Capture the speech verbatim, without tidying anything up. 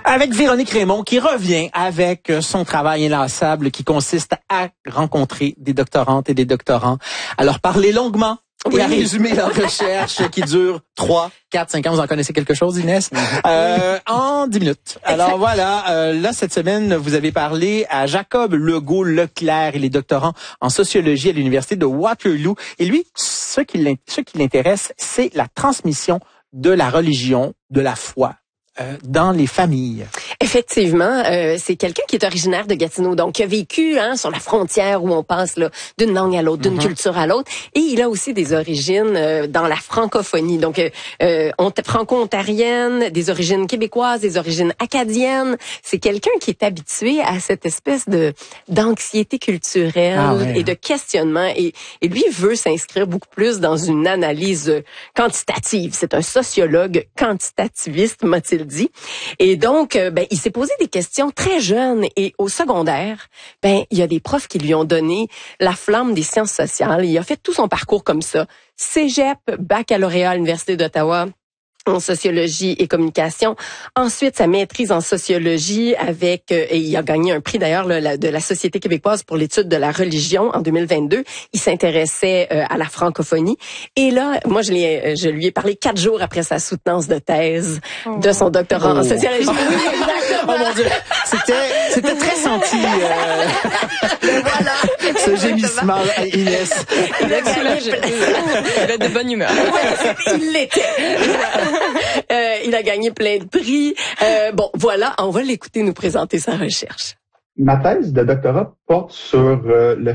Avec Véronique Raymond qui revient avec son travail inlassable qui consiste à rencontrer des doctorantes et des doctorants, à leur parler longuement et oui. à résumer leur recherche qui dure trois, quatre, cinq ans. Vous en connaissez quelque chose, Inès? euh, en dix minutes. Alors voilà, euh, là, cette semaine, vous avez parlé à Jacob Legault-Leclerc. Il est doctorant en sociologie à l'Université de Waterloo. Et lui, ce qui l'intéresse, c'est la transmission de la religion, de la foi euh, dans les familles. Effectivement, euh, c'est quelqu'un qui est originaire de Gatineau, donc qui a vécu hein, sur la frontière où on passe là d'une langue à l'autre, d'une mm-hmm. culture à l'autre, et il a aussi des origines euh, dans la francophonie, donc euh, euh, franco-ontarienne, des origines québécoises, des origines acadiennes. C'est quelqu'un qui est habitué à cette espèce de d'anxiété culturelle ah ouais. et de questionnement, et, et lui veut s'inscrire beaucoup plus dans une analyse quantitative. C'est un sociologue quantitativiste, m'a-t-il dit, et donc euh, ben il s'est posé des questions très jeune, et au secondaire, ben il y a des profs qui lui ont donné la flamme des sciences sociales. Il a fait tout son parcours comme ça. Cégep, baccalauréat à l'Université d'Ottawa en sociologie et communication. Ensuite, sa maîtrise en sociologie avec, euh, et il a gagné un prix d'ailleurs là, la, de la Société québécoise pour l'étude de la religion en deux mille vingt-deux. Il s'intéressait euh, à la francophonie. Et là, moi, je, l'ai, je lui ai parlé quatre jours après sa soutenance de thèse oh. de son doctorat oh. en sociologie. Oui, exactement. Oh mon Dieu, c'était, c'était très senti. Euh... voilà. Ce gémissement, Inès. Il a, il a de bonne humeur. Ouais, il l'était. Euh, il a gagné plein de prix. Euh, bon, voilà, on va l'écouter nous présenter sa recherche. Ma thèse de doctorat porte sur euh, le